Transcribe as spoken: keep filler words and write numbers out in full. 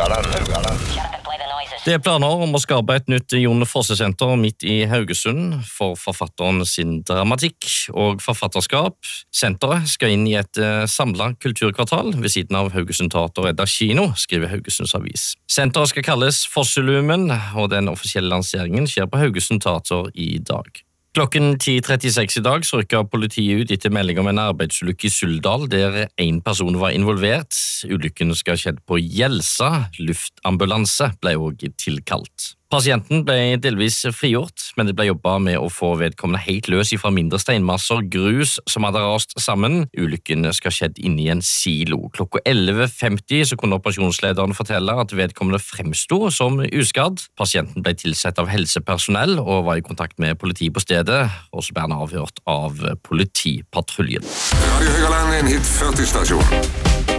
Det er planer om å skape et nytt Jon Fosse-senter midt i Haugesund for forfatteren sin dramatikk og forfatterskap. Senteret skal inn i et samlet kulturkvartal ved siden av Haugesund Teater og Edda Kino, skriver Haugesunds Avis. Senteret skal kalles Fossulumen, og den offisielle lanseringen skjer på Haugesund Teater i dag. Klokken ti trettiseks i dag så rykket politiet ut etter melding om en arbeidsulykke i Suldal, der en person var involvert. Ulykken skal ha skjedd på Gjelsa. Luftambulanse ble også tilkalt. Pasienten ble delvis frigjort, men det ble jobbet med å få vedkommende helt løs fra mindre steinmasser, grus som hadde rast sammen. Ulykken skal ha skjedd inne i en silo. Klokka elleve femti så kunne operasjonslederen fortelle at vedkommende fremstod som uskadd. Pasienten ble tilsett av helsepersonell og var i kontakt med politi på stedet, og så ble han avhørt av politipatruljen. Radio Høgaland, en hit førti stasjon.